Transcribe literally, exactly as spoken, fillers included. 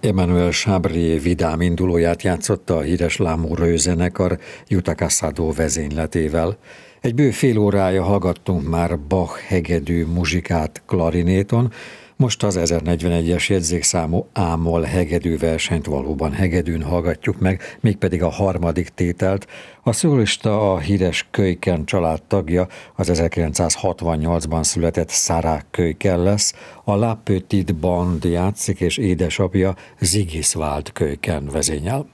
Emmanuel Chabrier vidám indulóját játszotta a híres Lamoureux zenekar Jutta Casado vezényletével. Egy bő fél órája hallgattunk már Bach hegedű muzsikát klarinéton, most az ezernegyvenegyes jegyzékszámú A-moll hegedű versenyt valóban hegedűn hallgatjuk meg, mégpedig a harmadik tételt. A szólista a híres Keuken család tagja, az ezerkilencszázhatvannyolcban született Sarah Keuken lesz, a La Petite Bande játszik, és édesapja Sigiswald Keuken vezényel.